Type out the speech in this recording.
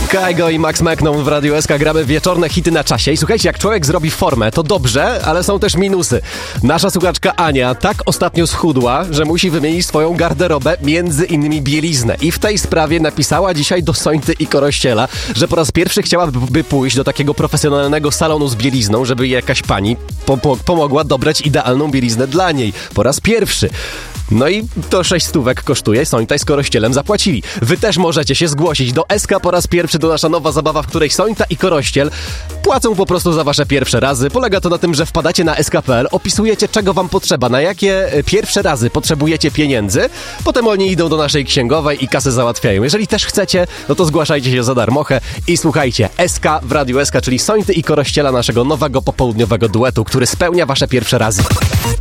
Kygo i Max Mcną w Radiu SK gramy wieczorne hity na czasie. I słuchajcie, jak człowiek zrobi formę, to dobrze, ale są też minusy. Nasza słuchaczka Ania tak ostatnio schudła, że musi wymienić swoją garderobę, między innymi bieliznę. I w tej sprawie napisała dzisiaj do Sońty i Korościela, że po raz pierwszy chciałaby pójść do takiego profesjonalnego salonu z bielizną, żeby jej jakaś pani pomogła dobrać idealną bieliznę dla niej. Po raz pierwszy. No i to 6 stówek kosztuje, Sońta i z Korościelem zapłacili. Wy też możecie się zgłosić do SK po raz pierwszy, to nasza nowa zabawa, w której Sońta i Korościel płacą po prostu za wasze pierwsze razy. Polega to na tym, że wpadacie na sk.pl, opisujecie, czego wam potrzeba, na jakie pierwsze razy potrzebujecie pieniędzy, potem oni idą do naszej księgowej i kasę załatwiają. Jeżeli też chcecie, no to zgłaszajcie się za darmochę i słuchajcie, SK w Radiu SK, czyli Sońty i Korościela, naszego nowego popołudniowego duetu, który spełnia wasze pierwsze razy.